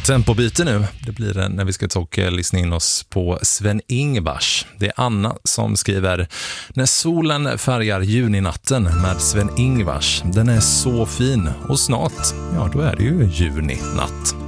Tempobyte nu. Det blir det när vi ska ta och lyssna in oss på Sven-Ingvars. Det är Anna som skriver: När solen färgar juninatten med Sven-Ingvars. Den är så fin och snart, ja då är det ju juninatt.